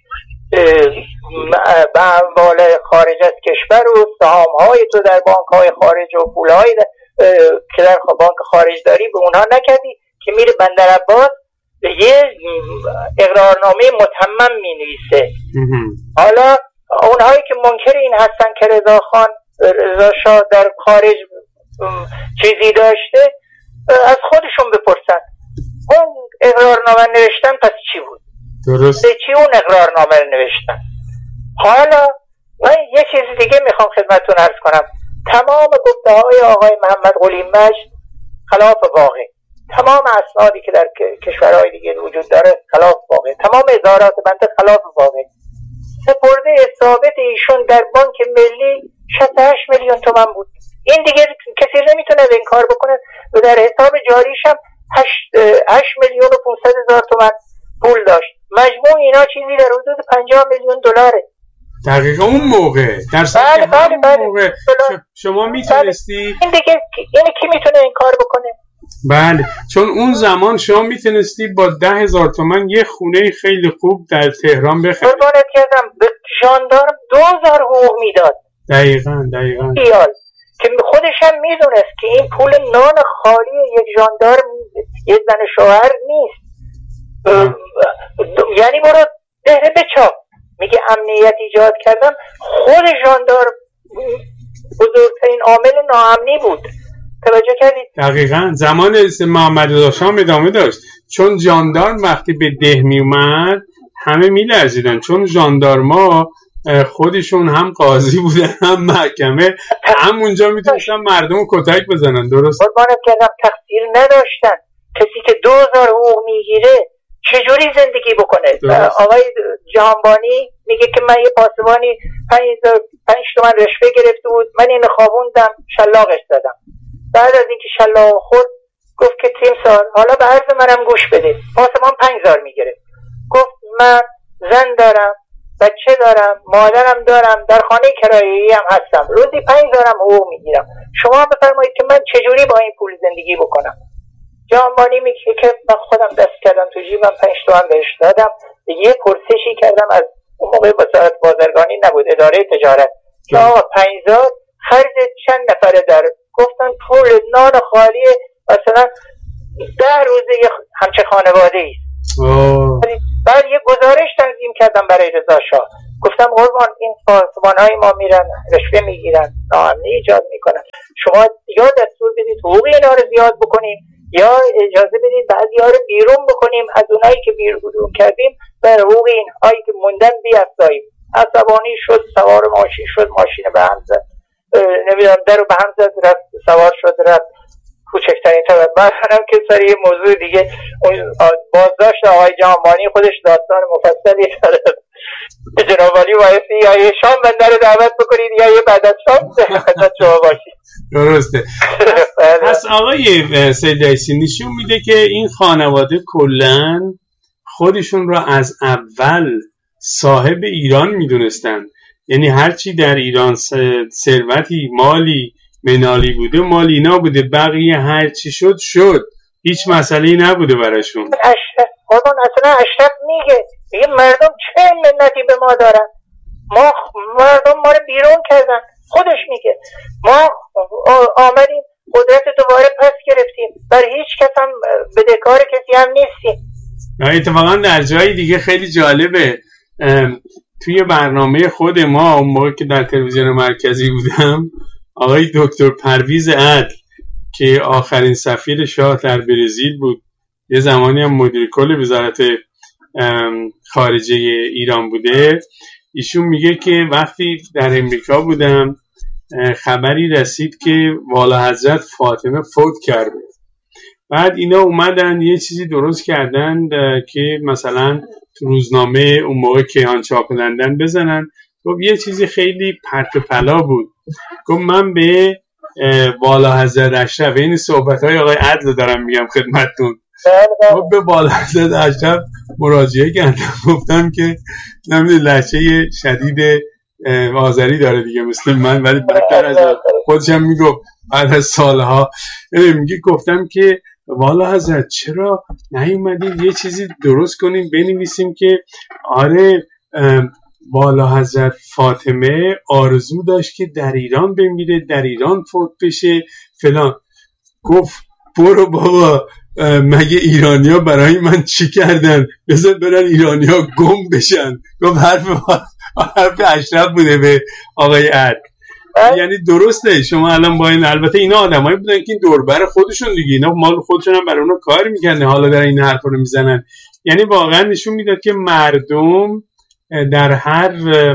به اموال خارج از کشور و سهام‌های تو در بانک‌های خارج و پول‌های که در بانک خارج داری به اونها نکردی، که میره بندر عباس یه اقرارنامه متمم می‌نویسه. حالا اونهایی که منکر این هستن که رضا خان رضا شاه در خارج چیزی داشته از خودشون بپرسن اون اقرارنامه نوشتن پس چی بود؟ درست. چی اون اقرارنامه رو نوشتن؟ حالا من یه چیز دیگه میخوام خدمتتون عرض کنم. تمام گفته های آقای محمد قلی مجد خلاف واقع، تمام اسنادی که در کشورهای دیگه وجود داره خلاف واقع، تمام ادارات بنده خلاف واقع. سپرده ثابت ایشون در بانک ملی شصت و هشت میلیون تومان بود. این دیگه کسی نمیتونه این کار بکنه و در حساب جاریش هم هشت میلیون و پانصد هزار تومان پول داشت. مجموع اینا چیزی در حدود پنجاه میلیون دلاره. دقیقا اون موقع در بله بله بله موقع شما میتونستی این دیگه این کی میتونه این کار بکنه؟ بله، چون اون زمان شما میتونستی با ده هزار تومن یه خونه خیلی خوب در تهران بخری. قربانت کردم به ژاندارم دو هزار حقوق میداد. دقیقاً دقیقاً ایال که خودش هم میدونست که این پول نان خالی یک ژاندارم یک زن شوهر نیست. یعنی برو دهره بچاپ. میگه امنیت ایجاد کردم. خود ژاندارم بزرگترین عامل ناامنی بود. توجه کردید؟ دقیقاً زمان محمد رضا شاه ادامه داشت، چون ژاندارم وقتی به ده می اومد همه میلرزیدن، چون ژاندارما خودشون هم قاضی بودن هم محکمه، هم اونجا میتونستن مردم رو کتک بزنن. درست. قربانت کردم تقصیر نداشتن. کسی که دو هزار حقوق میگیره چجوری زندگی بکنه؟ آقای جهانبانی میگه که من یه پاسبانی پنج تومن رشوه گرفته بود، من اینو خوابوندم شلاقش زدم. بعد از اینکه شلاق خورد گفت که تیم سال حالا به عرض منم گوش بده. پاسبان پنج هزار میگیره. گفت من زن دارم، بچه دارم، مادرم دارم، در خانه کرایه‌ای هم هستم، روزی پنج هزارم حقوق میگیرم، شما بفرمایید که من چجوری با این پول زندگی بکنم؟ جهانبانی میگه که من خودم دست کردم تو جیبم پنج تومن بهش دادم. یه پرسشی کردم از اون موقع وزارت بازرگانی نبود، اداره تجارت، که آقا پنج هزار خرج چند نفره در؟ گفتن پول نان خالی مثلا ده روزه همچه خانواده ایست. بعد یه گزارش تنظیم کردم برای رضا شاه، گفتم قربان این سازمان‌های ما میرن رشوه میگیرن، ناامنی ایجاد میکنن، شما یا دستور بدید حقوق اینا رو زیاد بکنیم یا اجازه بدید بعضی‌ها رو بیرون بکنیم، از اونایی که بیرون کردیم بر حقوق اینهایی که موندن بیافزاییم. عصبانی شد، سوار ماشین شد، ماشین به هم زد، نمیدونم در رو به هم زد، رفت سوار شد رفت کوچکترین طرف. بعد هم که سر یه موضوع دیگه بازداشت آقای جهانبانی خودش داستان مفصلی داره. جناب عالی بایستی یا یه شام بنده رو دعوت بکنید یا یه بعد از شام خدمت شما باشید. درسته. پس آقای سید عیسی نشون میده که این خانواده کلن خودشون را از اول صاحب ایران میدونستن، یعنی هرچی در ایران ثروتی مالی منالی بوده مال اینا بوده، بقیه هرچی شد شد، هیچ مسئله‌ای نبوده براشون. اشرف قربان اصلا اشرف میگه میگه مردم چه منتی به ما دارن، ما مردم ما رو بیرون کردن. خودش میگه ما آمدیم قدرت دوباره پس گرفتیم، بر هیچ کس هم بدهکار کسی هم نیستیم. اتفاقا در جای دیگه خیلی جالبه، توی برنامه خود ما اون موقع که در تلویزیون مرکزی بودم، آقای دکتر پرویز عدل که آخرین سفیر شاه در برزیل بود، یه زمانی هم مدیر کل وزارت خارجه ایران بوده، ایشون میگه که وقتی در امریکا بودم خبری رسید که والا حضرت فاطمه فوت کرده. بعد اینا اومدن یه چیزی درست کردن که مثلا تو روزنامه اون موقع کیهان چاپ لندن بزنن. گفت یه چیزی خیلی پرت و پلا بود، گفت من به والا حضرت اشرف، این صحبت‌های آقای عدل دارم میگم خدمتتون، گفت به والا حضرت اشرف مراجعه کردم، گفتم که نمیدونم لهجه شدید آذری داره دیگه مثل من، ولی بدتر از خودشم میگفت بعد از سالها میگه گفتم که والا حضرت چرا نیومدید یه چیزی درست کنیم بنویسیم که آره والا حضرت فاطمه آرزو داشت که در ایران بمیره، در ایران فوت بشه فلان. گفت برو بابا، مگه ایرانیا برای من چی کردن؟ بذار برن ایرانیا گم بشن. گفت حرف حرف اشرف بوده به آقای عدل. یعنی درسته شما الان با این، البته اینا آدمایی بودن که این دوربر خودشون دیگه، اینا مال خودشون هم برای اونا کار میکنه، حالا در این حرفا رو میزنن. یعنی واقعا نشون میداد که مردم در هر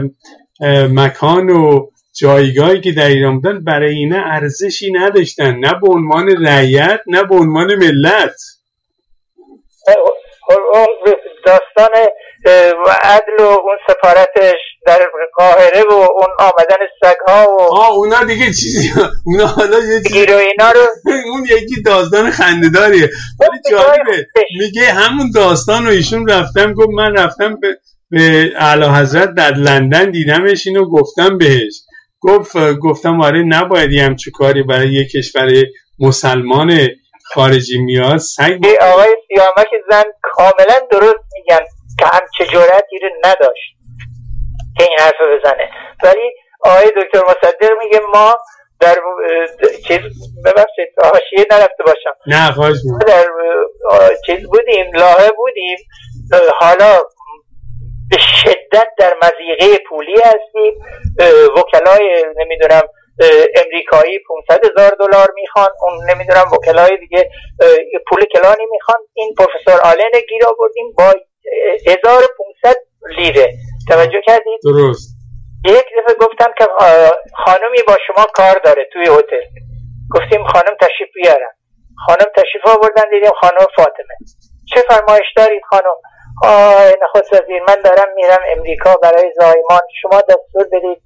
مکان و جایگاهی که در ایران بودن برای اینا ارزشی نداشتن، نه به عنوان رعیت نه به عنوان ملت. داستان عدل و اون سفارتش در قاهره و اون آمدن سگ‌ها و آه اونا دیگه چیزی، اونا حالا یه چیزی اینا رو اون یکی داستان خنده‌داریه، ولی جالبه میگه همون داستان رو ایشون رفتم، گفت من رفتم به به اعلی حضرت در لندن دیدمش، اینو گفتم بهش، گفت گفتم آره نباید یه همچه کاری برای یک کشور مسلمان خارجی میاد سگ. آقای سیامک زن کاملا درست میگن که همچه جرأتی رو نداشت که این حرف بزنه، ولی آقای دکتر مصدق میگه ما در چیز ببخشید حاشیه نرفته باشم، نه خواهش می‌کنم، در چیز بودیم لاهه بودیم، حالا به شدت در مضیقه پولی هستیم، وکلای نمیدونم امریکایی پانصد هزار دلار میخوان، اون نمیدونم وکلای دیگه پول کلانی میخوان، این پروفسور آلن گیر آوردیم با هزار و پانصد لیره. توجه کردید؟ درست. یک دفعه گفتن که خانمی با شما کار داره توی هتل، گفتیم خانم تشریف بیارن، خانم تشریف آوردن، دیدیم خانم فاطمه. چه فرمایش دارید خانم؟ آه نخست وزیر من دارم میرم امریکا برای زایمان، شما دستور بدید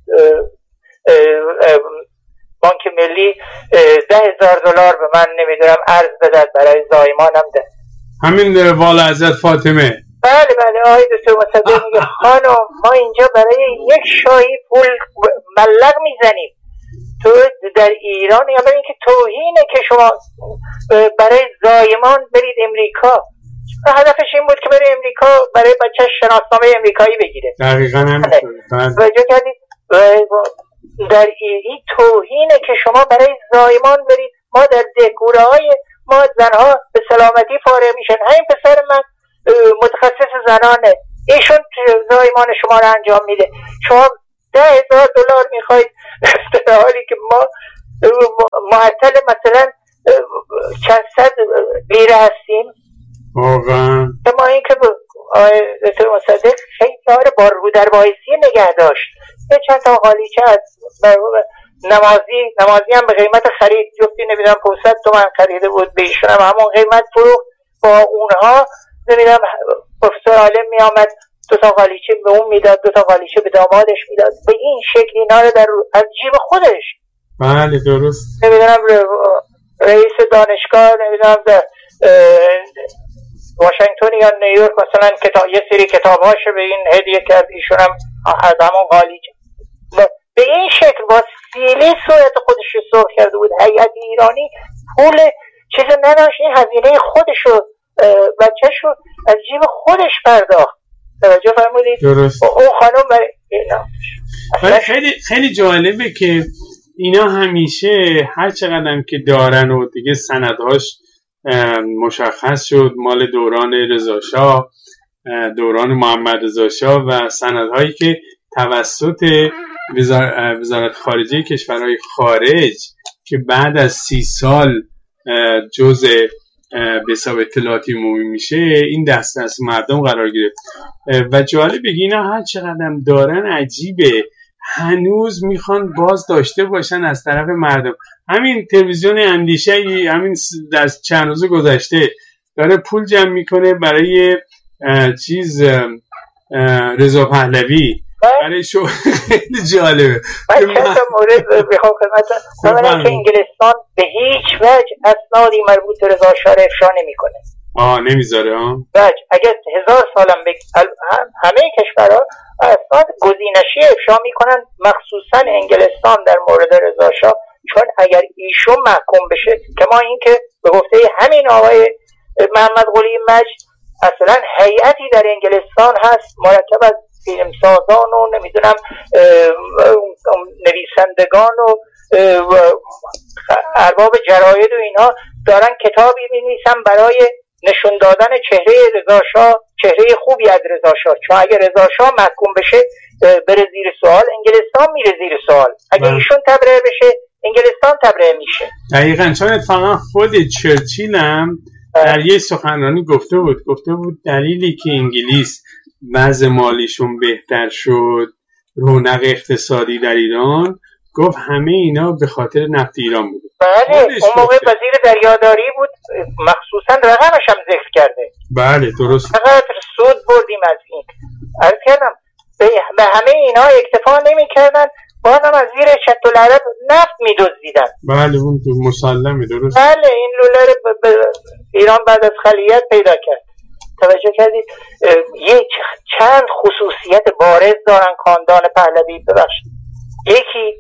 بانک ملی ده هزار دلار به من نمیدونم ارز بدد برای زایمانم ده. همین والا حضرت فاطمه. بله بله آقای دکتر مصدق میگه خانم ما اینجا برای یک شاهی پول مبلغ میزنیم، تو در ایران یا برای اینکه توهینه که شما برای زایمان برید امریکا. هدفش این بود که بره امریکا برای بچه شناسنامه امریکایی بگیره. دقیقاً همینطوره. توجه کردید؟ در این توهینه که شما برای زایمان برید. ما در دهکوره های ما زنها به سلامتی فارغ میشن. همین پسر من متخصص زنانه، ایشون زایمان شما رو انجام میده، شما ده هزار دلار میخواید در حالی که ما معطل مثلا چند صد لیره هستیم. واقعا ما این که دکتر مصدق خیلی کار با رو در بایستی نگه داشت. یه چند تا قالیچه از نمازی نمازی هم به قیمت خرید، جفتی نمیدونم پانصد تومن خریده بود، به ایشون هم همون قیمت فروخت. با اونها نمیدونم پروفسور عالم میامد دو تا قالیچه به اون میداد، دو تا قالیچه به دامادش میداد، به این شکل اینا رو در از جیب خودش. بله درست. نمیدونم رئیس دانشگاه نمیدونم در واشنگتن یا نیویورک مثلا کتاب یه سری کتاب‌هاشو به این هدیه کرد، ایشون هم از همون قالیچه به این شکل با سیلی صورت خودش رو سرخ کرده بود. هیئت ایرانی پول چیز نداشت، این هزینه خودشو بچه‌شو از جیب خودش پرداخت. توجه فرمودید؟ درست. اون خانم برای ولی خیلی خیلی جالبه که اینا همیشه هر چقدرم که دارن و دیگه سندهاش مشخص شد مال دوران رضا شاه، دوران محمد رضا شاه و سندهایی که توسط وزارت خارجه کشورهای خارج که بعد از سی سال جزء به حساب اطلاعاتی عمومی میشه این دست از مردم قرار گرفت. و جالب بگی اینا هر چقدرم دارن عجیبه هنوز میخوان باز داشته باشن از طرف مردم. همین تلویزیون اندیشه همین در چند روز گذشته داره پول جمع میکنه برای چیز رضا پهلوی، برای شو خیلی جالبه. من چند تا مورد بخوام خدمتتون اولا که انگلستان به هیچ وجه اسنادی مربوط به رضا شاه را افشا نمیکنه. آه نمیذاره ها؟ وجه اگر هزار سالم بگ... همه کشورها اسناد گزینشی افشا میکنن، مخصوصا انگلستان در مورد رضا شاه، چون اگر ایشون محکوم بشه که ما این که به گفته همین آقای محمد قلی مجد اصلا هیئتی در انگلستان هست مرکب از فیلمسازان و نمیدونم نویسندگان و ارباب جراید و اینها دارن کتابی می‌نویسن برای نشون دادن چهره رضا شاه، چهره خوبی از رضا شاه، چون اگه رضا شاه محکوم بشه بره زیر سوال، انگلستان میره زیر سوال. اگه ایشون تبرئه بشه انگلستان تبرئه میشه. دقیقاً، چون اتفاقا خود چرچیل هم در یه سخنرانی گفته بود گفته بود دلیلی که انگلیس وضع مالیشون بهتر شد، رونق اقتصادی در ایران، گفت همه اینا به خاطر نفت ایران بود. بله اون موقع وزیر دریاداری بود، مخصوصا رقمش هم ذکر کرده. بله درست. فقط سود بردیم از این. عرض کردم به همه اینا اکتفا نمی کردن، بازم از زیر شط العرب نفت می دزدیدن. بله اون مسلمه درست. بله این لوله رو ب... ب... ایران بعد از خلیت پیدا کرد. توجه کردید یک چند خصوصیت بارز دارن خاندان پهلوی. ببخشید یکی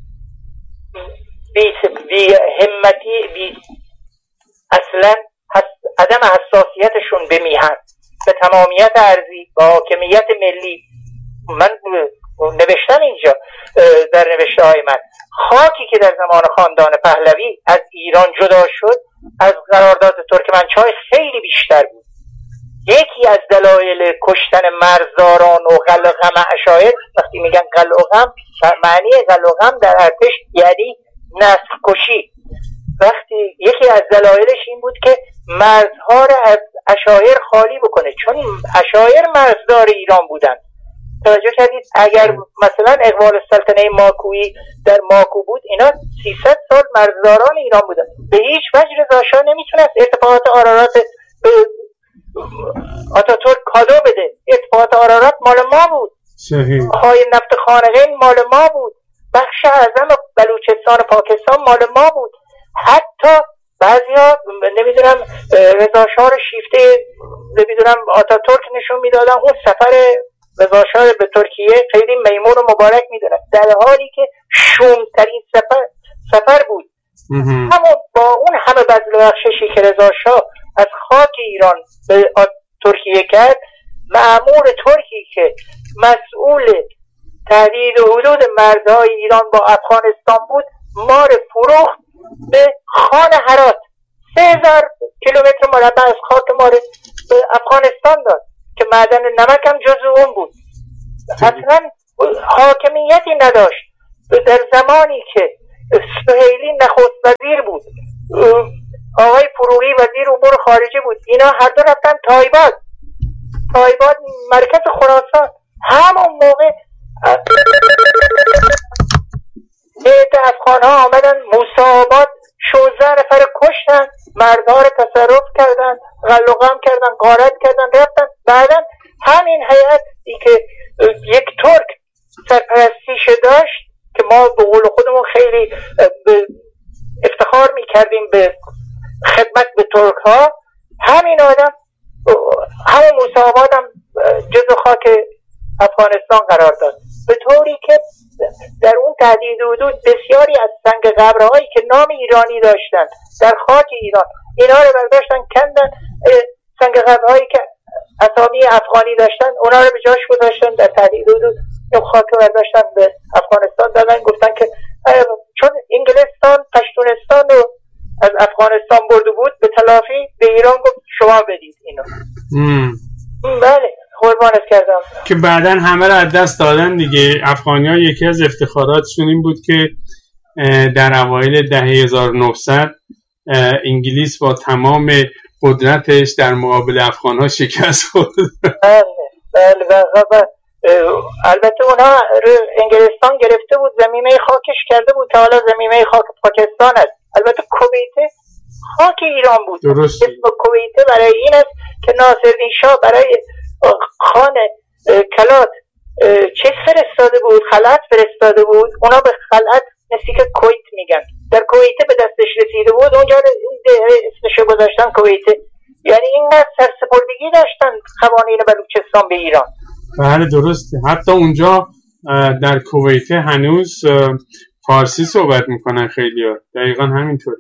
بی, بی همتی بی اصلا حس... عدم حساسیتشون به میهن، به تمامیت ارضی، به حاکمیت ملی. من نوشتم اینجا در نوشته های من خاکی که در زمان خاندان پهلوی از ایران جدا شد از قرارداد ترکمنچای خیلی بیشتر بود. یکی از دلایل کشتن مرزداران و قلقم اشایر، وقتی میگن قلقم معنی قلقم در ارتش یعنی نسل کشی، وقتی یکی از دلایلش این بود که مرزها را از اشایر خالی بکنه، چون اشایر مرزدار ایران بودن. توجه کردید اگر مثلا اقبال السلطنه ماکویی در ماکو بود، اینا سیصد سال مرزداران ایران بودن. به هیچ وجه رضا شاه نمیتونست ارتفاعات آرارات به آتاتورک کادو بده. ارتفاعات آرارات مال ما بود، صحیح. های نفت خانقین مال ما بود، بخش اعظم بلوچستان پاکستان مال ما بود. حتی بعضیا نمیدونم رضا شاه رو شیفته نمیدونم آتاتورک نشون میدادن، اون سفر رضا شاه به ترکیه خیلی میمون و مبارک میدونن، در حالی که شومترین سفر سفر بود. اما با اون همه بذل و بخششی که رضا شاه از خاک ایران به ترکیه کرد، مأمور ترکی که مسئول تهدید حدود مرزهای ایران با افغانستان بود، مار فروخت به خان هرات. سه هزار کیلومتر مربع از خاک مار به افغانستان داد که معدن نمک هم جزو اون بود. اصلا حاکمیتی نداشت. در زمانی که سهیلی نخست وزیر بود، آقای فروغی وزیر امور خارجه بود، اینا هر دو رفتن تایباد. تایباد مرکز خراسان. همون موقع بعد افغان ها آمدن موسیاباد، شوزده نفر کشتن، مردها رو تصرف کردن، غلقم کردن، غارت کردن، رفتن. بعدا همین هیئتی که یک ترک سرپرستیش داشت که ما به قول خودمون خیلی افتخار میکردیم به خدمت به ترک ها، همین آدم همون موسیاباد هم جزو خاک افغانستان قرار داد، به طوری که در اون تهدید حدود بسیاری از سنگ قبرهایی که نام ایرانی داشتن در خاک ایران، اینا رو برداشتن کندن. سنگ قبرهایی که اسامی افغانی داشتن اونا رو به جاش گذاشتن، در تهدید حدود اون خاک رو برداشتن به افغانستان دادن. گفتن که چون انگلستان پشتونستان رو از افغانستان برده بود، به تلافی به ایران گفت شما بدید اینو. بله قربانت کردم. که بعداً همه رو از دست دادن دیگه. افغانی ها یکی از افتخاراتشون این بود که در اوایل دهه هزار و نهصد انگلیس با تمام قدرتش در مقابل افغان ها شکست خورد. بله بله بله. البته اونها انگلستان گرفته بود، زمینه خاکش کرده بود که حالا زمینه خاک پاکستان است. البته کویت خاک ایران بود. درست. اسم کویت برای این است که ناصرالدین شاه برای خان کلات چیز فرستاده بود، خلعت فرستاده بود. اونا به خلعت نزدیک کویت میگن. در کویت به دستش رسیده بود، اونجا اسمشو گذاشتن کویت. یعنی این سرسپردگی داشتن قوانین بلوچستان به ایران. بله درسته. حتی اونجا در کویت هنوز فارسی صحبت میکنن خیلی‌ها. دقیقاً همینطوره.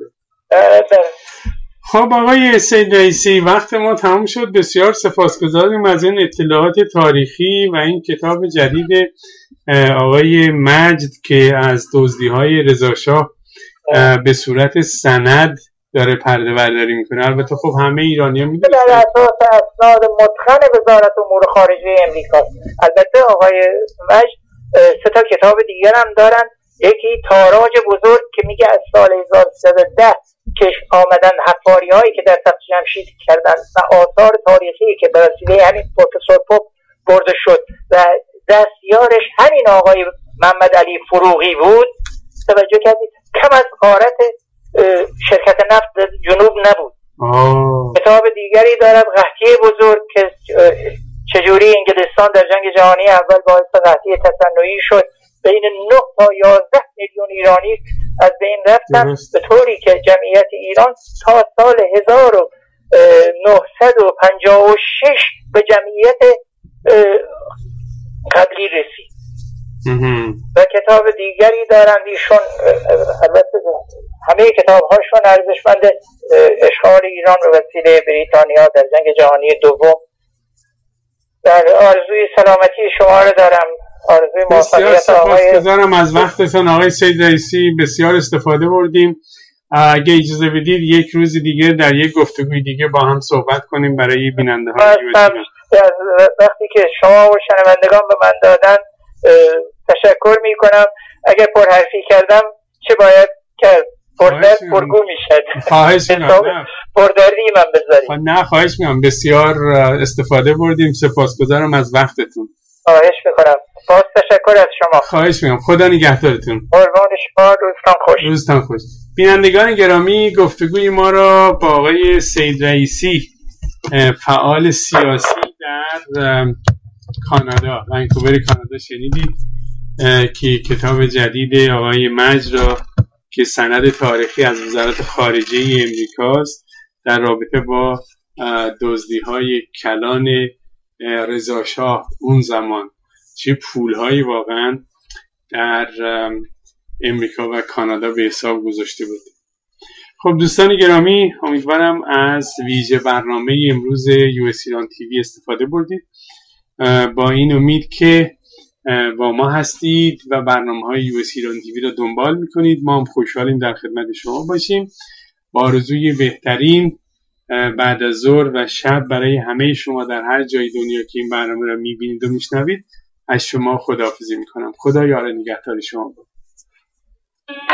خب آقای سید رئیسی، وقت ما تموم شد. بسیار سپاسگزاریم از این اطلاعات تاریخی و این کتاب جدید آقای مجد که از دزدی‌های رضاشاه به صورت سند داره پرده برداری میکنه. البته خب همه ایرانی‌ها میدونن در اساس اسناد متقن وزارت امور خارجه امریکا. البته آقای مجد سه تا کتاب دیگر هم دارن. یکی تاراج بزرگ که میگه از سال هزار و سیصد و ده که آمدن حفاری هایی که در تخت جمشید کردن و آثار تاریخی که به وسیله همین پروفسور پوپ برده شد و دستیارش همین آقای محمد علی فروغی بود. توجه کردید کم از غارت شرکت نفت جنوب نبود. آه. کتاب دیگری دارم قحطی بزرگ که چجوری انگلستان در جنگ جهانی اول باعث قحطی تصنعی شد، بین نه تا یازده میلیون ایرانی از بین رفتن، به طوری که جمعیت ایران تا سال هزار و نهصد و پنجاه و شش به جمعیت قبلی رسید. و کتاب دیگری دارند ایشون، البته همه کتاب هاشون ارزشمند، اشغال ایران به وسیله بریتانیا در جنگ جهانی دوم. در آرزوی سلامتی شما رو دارم، آرزوی موفقیت. آقای سپاسگزارم از وقتتون آقای سید رئیسی، بسیار استفاده بردیم. اگه اجازه بدید یک روز دیگه در یک گفتگوی دیگه با هم صحبت کنیم برای بیننده های وقتی که شما و شنوندگان به من دادن تشکر می کنم. اگر پرحرفی کردم چه باید کرد؟ پردرد پرگو می شد. خواهش میکنم. پردردی من بذارید. نه خواهش میکنم، بسیار استفاده بردیم. سپاسگزارم از وقتتون. خواهش میکنم. باز تشکر از شما. خواهش میکنم. خدا نگهدارتون. قربان شما. روزتان خوش. روزتان خوش. بینندگان گرامی، گفتگوی ما را با آقای سید رئیسی، فعال سیاسی در کانادا، ونکوور کانادا شنیدید که کتاب جدید آقای مجد را که سند تاریخی از وزارت خارجه امریکاست در رابطه با دزدی‌های کلان رضاشاه اون زمان، چه پول‌هایی واقعا در امریکا و کانادا به حساب گذاشته بود. خب دوستان گرامی، امیدوارم از ویژه برنامه امروز یو اس ایران تیوی استفاده بردید. با این امید که با ما هستید و برنامه‌های یو اس ایران تیوی رو دنبال می‌کنید. ما هم خوشحالیم در خدمت شما باشیم. با آرزوی بهترین بعد از ظهر و شب برای همه شما در هر جای دنیا که این برنامه را میبینید و میشنوید از شما خداحافظی میکنم. خدا یار نگهدار شما بود.